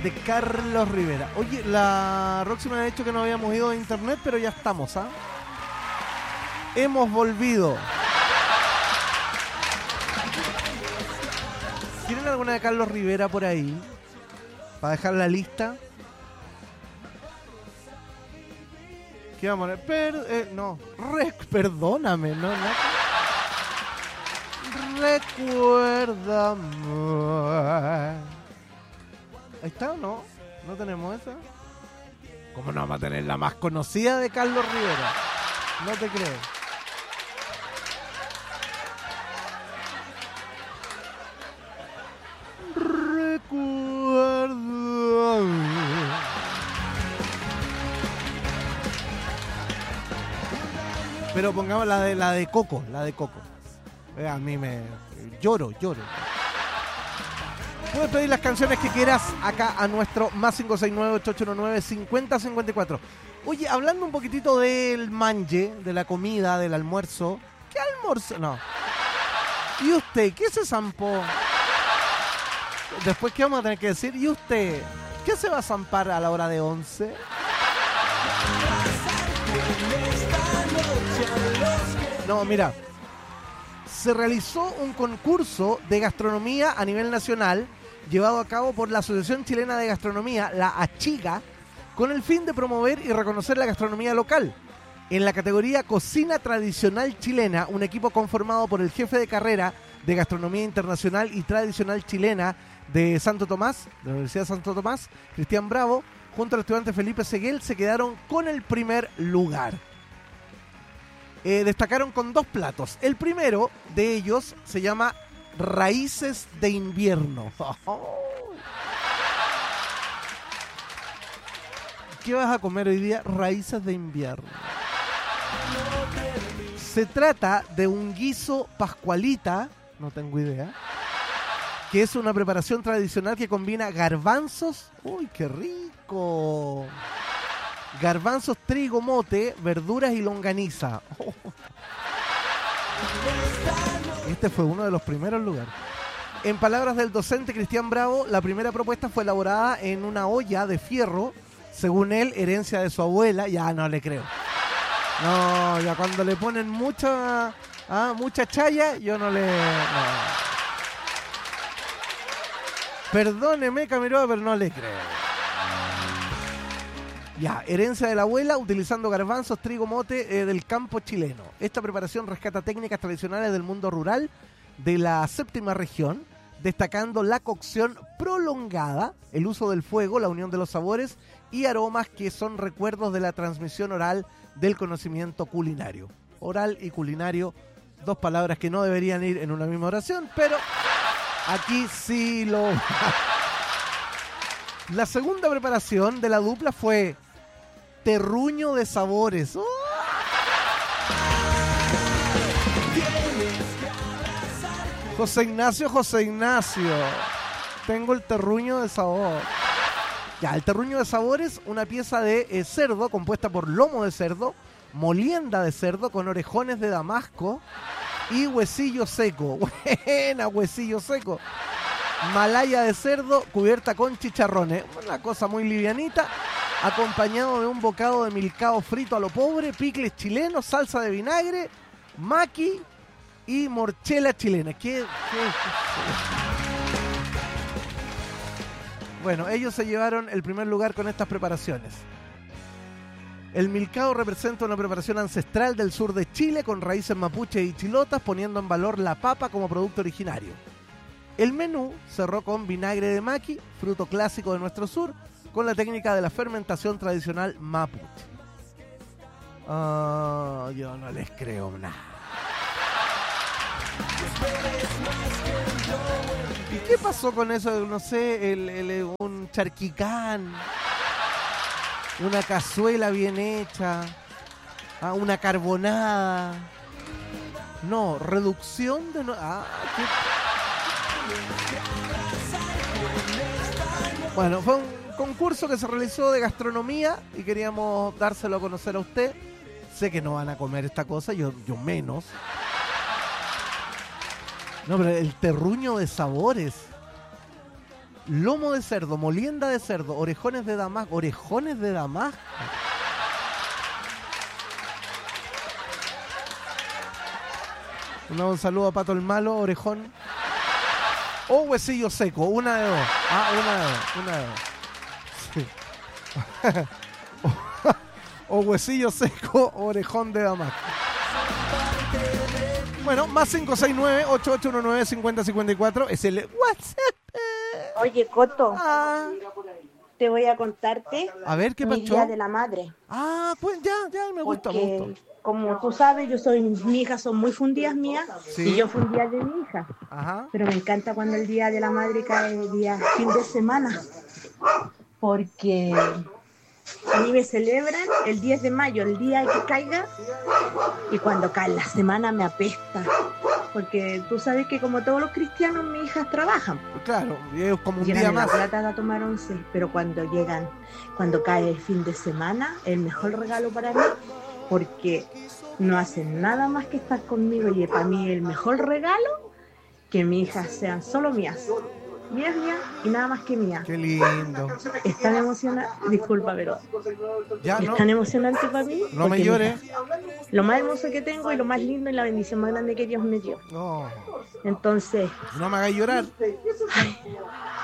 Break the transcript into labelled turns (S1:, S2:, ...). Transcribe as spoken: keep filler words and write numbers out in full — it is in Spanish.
S1: de Carlos Rivera. Oye, la Roxy me ha dicho que no habíamos ido a internet, pero ya estamos, ¿ah? Hemos volvido. ¿Tienen alguna de Carlos Rivera por ahí? Para dejar la lista. ¿Qué vamos a poner? Per, eh, no, Re, perdóname, no, no. Recuérdame. ¿Ahí está o no? ¿No tenemos esa? ¿Cómo no vamos a tener la más conocida de Carlos Rivera? No te creo. Recuérdame. Pero pongamos la de la de Coco, la de Coco. Eh, a mí me lloro, lloro. Puedes pedir las canciones que quieras acá a nuestro más cinco seis nueve, ocho ocho nueve, cinco cero cinco cuatro. Oye, hablando un poquitito del manje, de la comida, del almuerzo. ¿Qué almuerzo? No. ¿Y usted qué se zampó? Después, ¿qué vamos a tener que decir? ¿Y usted qué se va a zampar a la hora de once? No, mira, se realizó un concurso de gastronomía a nivel nacional llevado a cabo por la Asociación Chilena de Gastronomía, la ACHIGA, con el fin de promover y reconocer la gastronomía local. En la categoría Cocina Tradicional Chilena, un equipo conformado por el jefe de carrera de Gastronomía Internacional y Tradicional Chilena de Santo Tomás, de la Universidad de Santo Tomás, Cristian Bravo, junto al estudiante Felipe Seguel, se quedaron con el primer lugar. Eh, destacaron con dos platos. El primero de ellos se llama Raíces de Invierno. ¿Qué vas a comer hoy día? Raíces de invierno. Se trata de un guiso pascualita, no tengo idea, que es una preparación tradicional que combina garbanzos. ¡Uy, qué rico! Garbanzos, trigo, mote, verduras y longaniza. Oh. Este fue uno de los primeros lugares. En palabras del docente Cristian Bravo, la primera propuesta fue elaborada en una olla de fierro, según él, herencia de su abuela. Ya no le creo. No, ya cuando le ponen mucha, ah, mucha chaya, yo no le... No. Perdóneme, Camiroa, pero no le creo. Ya, herencia de la abuela, utilizando garbanzos, trigo, mote eh, del campo chileno. Esta preparación rescata técnicas tradicionales del mundo rural de la séptima región, destacando la cocción prolongada, el uso del fuego, la unión de los sabores y aromas que son recuerdos de la transmisión oral del conocimiento culinario. Oral y culinario, dos palabras que no deberían ir en una misma oración, pero aquí sí lo... La segunda preparación de la dupla fue terruño de sabores. ¡Oh! José Ignacio, José Ignacio. Tengo el terruño de sabor. Ya, el terruño de sabores, una pieza de eh, cerdo compuesta por lomo de cerdo, molienda de cerdo con orejones de damasco y huesillo seco. Buena, huesillo seco. Malaya de cerdo cubierta con chicharrones. Una cosa muy livianita. Acompañado de un bocado de milcao frito a lo pobre, picles chilenos, salsa de vinagre, maqui y morchela chilena. ¿Qué, qué, qué? Bueno, ellos se llevaron el primer lugar con estas preparaciones. El milcao representa una preparación ancestral del sur de Chile con raíces mapuche y chilotas, poniendo en valor la papa como producto originario. El menú cerró con vinagre de maqui, fruto clásico de nuestro sur, con la técnica de la fermentación tradicional mapuche. Oh, yo no les creo nada. ¿Y qué pasó con eso? No sé, el, el, un charquicán, una cazuela bien hecha, una carbonada. No, reducción de... No, ah, ¿qué? Bueno, fue un concurso que se realizó de gastronomía y queríamos dárselo a conocer a usted. Sé que no van a comer esta cosa, yo, yo menos. No, pero el terruño de sabores. lomo de cerdo, molienda de cerdo, orejones de damasco, orejones de damasco. Un saludo a Pato el Malo, orejón. O huesillo seco, una de dos. Ah, una de dos, una de dos. Sí. O huesillo seco, orejón de damasco. Bueno, más cinco seis nueve, ocho ocho uno nueve, cinco cero cinco cuatro es el WhatsApp.
S2: Oye, Coto,
S1: Ah,
S2: te voy a contarte
S1: a ver, ¿qué
S2: mi
S1: pasó?
S2: día de la madre.
S1: Ah, pues ya, ya, me gusta, me
S2: Porque,
S1: gusta.
S2: como tú sabes, yo soy, mis hijas son muy fundidas mías
S1: Sí.
S2: y yo fundía de mi hija.
S1: Ajá.
S2: Pero me encanta cuando el día de la madre cae el día fin de semana. Porque a mí me celebran el diez de mayo, el día que caiga, y cuando cae la semana me apesta. Porque tú sabes que como todos los cristianos, mis hijas trabajan.
S1: Claro, y es como un
S2: Llegan
S1: día
S2: en La
S1: más.
S2: Plata a tomar once, pero cuando llegan, cuando cae el fin de semana, el mejor regalo para mí, porque no hacen nada más que estar conmigo, y para mí el mejor regalo, que mis hijas sean solo mías. Mías, mías y nada más que mías.
S1: Qué lindo.
S2: Es tan emocionante, disculpa, pero
S1: Ya,
S2: es
S1: no,
S2: tan emocionante para mí.
S1: no me
S2: porque
S1: llores.
S2: mira, lo más hermoso que tengo y lo más lindo y la bendición más grande que Dios me dio.
S1: No,
S2: Entonces,
S1: no me hagas llorar.